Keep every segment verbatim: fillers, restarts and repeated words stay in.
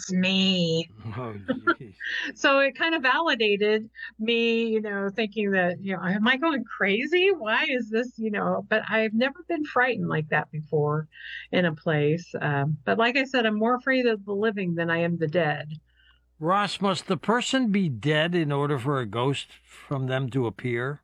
it's me. Oh, geez. So it kind of validated me, you know, thinking that, you know, am I going crazy? Why is this, you know, but I've never been frightened like that before in a place. Um, but like I said, I'm more afraid of the living than I am the dead. Ross, must the person be dead in order for a ghost from them to appear?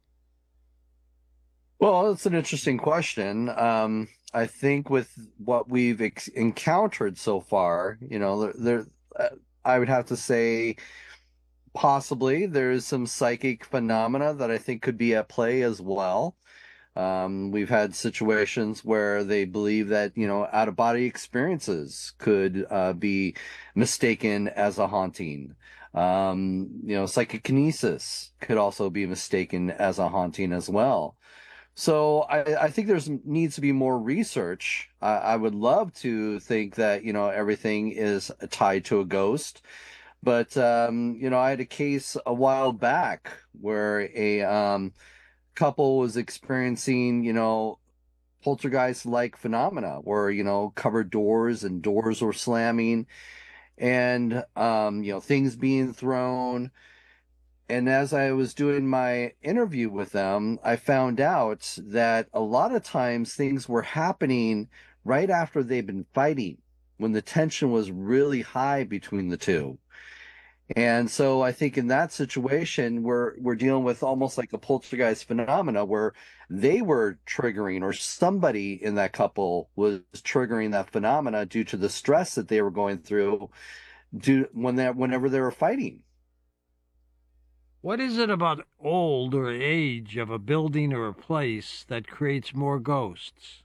Well, it's an interesting question. Um, I think with what we've ex encountered so far, you know, there, there uh, I would have to say possibly there's some psychic phenomena that I think could be at play as well. Um, we've had situations where they believe that, you know, out of body experiences could uh, be mistaken as a haunting. Um, you know, psychokinesis could also be mistaken as a haunting as well. So I, I think there's needs to be more research. I, I would love to think that, you know, everything is tied to a ghost. But um, you know, I had a case a while back where a um, couple was experiencing, you know, poltergeist-like phenomena where, you know, cupboard doors and doors were slamming and um, you know, things being thrown. And as I was doing my interview with them, I found out that a lot of times things were happening right after they've been fighting, when the tension was really high between the two. And so I think in that situation, we're we're dealing with almost like a poltergeist phenomena where they were triggering, or somebody in that couple was triggering that phenomena due to the stress that they were going through due when that whenever they were fighting. What is it about old or age of a building or a place that creates more ghosts?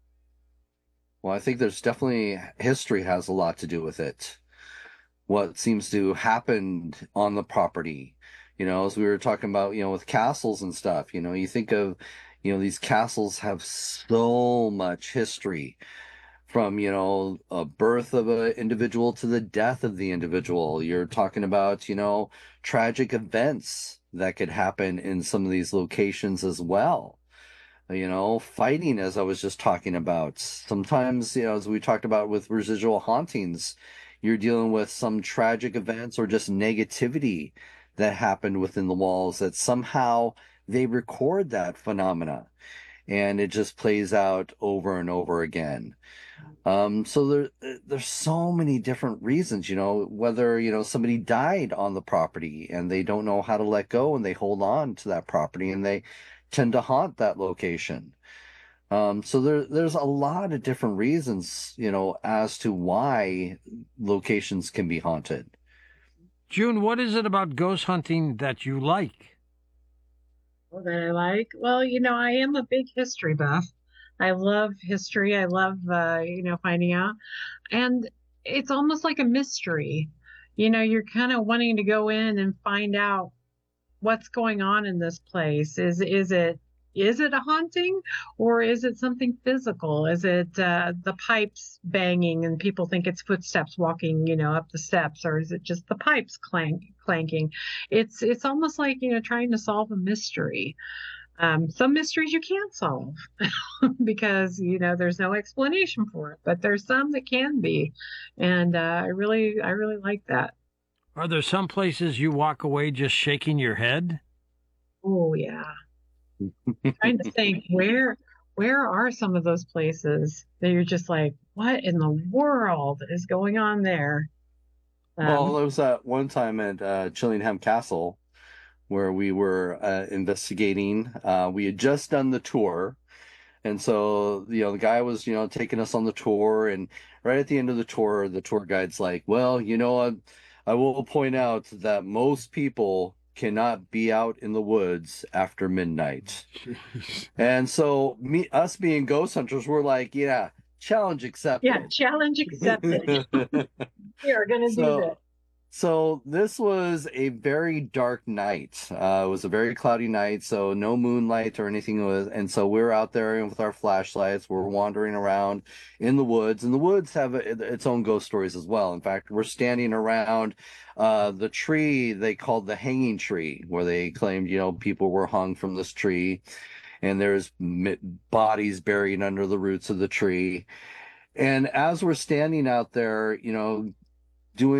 Well, I think there's definitely history has a lot to do with it. What seems to happen on the property, you know, as we were talking about, you know, with castles and stuff, you know, you think of, you know, these castles have so much history from, you know, a birth of an individual to the death of the individual. You're talking about, you know, tragic events that could happen in some of these locations as well. You know, fighting, as I was just talking about. Sometimes, you know, as we talked about with residual hauntings, you're dealing with some tragic events or just negativity that happened within the walls that somehow they record that phenomena and it just plays out over and over again. Um, so there, there's so many different reasons, you know, whether, you know, somebody died on the property and they don't know how to let go and they hold on to that property and they tend to haunt that location. Um, so there, there's a lot of different reasons, you know, as to why locations can be haunted. June, what is it about ghost hunting that you like? Oh, that I like. Well, you know, I am a big history buff. I love history. I love, uh, you know, finding out. And it's almost like a mystery. You know, you're kind of wanting to go in and find out what's going on in this place. Is is it is it a haunting, or is it something physical? Is it uh, the pipes banging and people think it's footsteps walking, you know, up the steps, or is it just the pipes clank clanking? It's it's almost like, you know, trying to solve a mystery. Um, some mysteries you can't solve because, you know, there's no explanation for it, but there's some that can be, and uh, I really I really like that. Are there some places you walk away just shaking your head? Oh yeah. Trying to think where where are some of those places that you're just like, what in the world is going on there? Well, Um, there was that one time at uh, Chillingham Castle where we were uh, investigating. Uh, we had just done the tour. And so, you know, the guy was, you know, taking us on the tour. And right at the end of the tour, the tour guide's like, well, you know, I, I will point out that most people cannot be out in the woods after midnight. Jeez. And so, me, us being ghost hunters, we're like, yeah, challenge yeah, accepted. challenge accepted. We are going to do this. So, so this was a very dark night. Uh, it was a very cloudy night, so no moonlight or anything was, and so we were out there with our flashlights. We're wandering around in the woods, and the woods have a, its own ghost stories as well. In fact, we're standing around uh, the tree they called the hanging tree, where they claimed, you know, people were hung from this tree, and there's bodies buried under the roots of the tree. And as we're standing out there, you know,